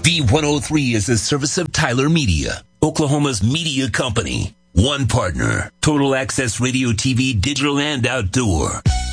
V103 is a service of Tyler Media, Oklahoma's media company. One partner, Total Access Radio TV, Digital and Outdoor.